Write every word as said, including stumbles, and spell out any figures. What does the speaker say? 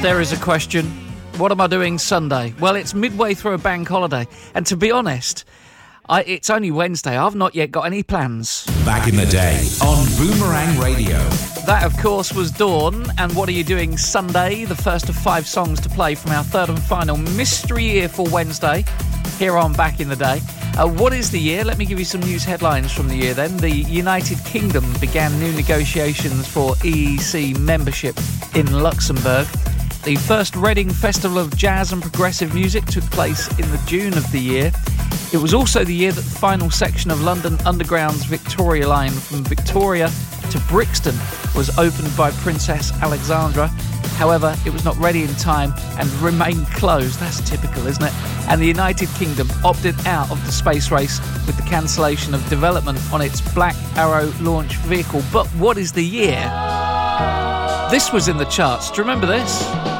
There is a question. What am I doing Sunday? Well, it's midway through a bank holiday, and to be honest, I, it's only Wednesday. I've not yet got any plans. Back in the day on Boomerang Radio. That, of course, was Dawn, and What Are You Doing Sunday? The first of five songs to play from our third and final Mystery Year for Wednesday, here on Back in the Day. Uh, what is the year? Let me give you some news headlines from the year then. The United Kingdom began new negotiations for E E C membership in Luxembourg. The first Reading Festival of Jazz and Progressive Music took place in the June of the year. It was also the year that the final section of London Underground's Victoria Line from Victoria to Brixton was opened by Princess Alexandra. However, it was not ready in time and remained closed. That's typical, isn't it? And the United Kingdom opted out of the space race with the cancellation of development on its Black Arrow launch vehicle. But what is the year? This was in the charts. Do you remember this?